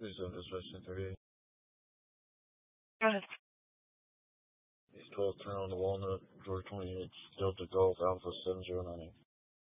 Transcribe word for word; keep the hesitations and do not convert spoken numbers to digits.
Please have this question thirty-eight. Go ahead. East twelve, turn on the Walnut, Georgia twenty-eight, Delta Golf, Alpha seven zero nine eight.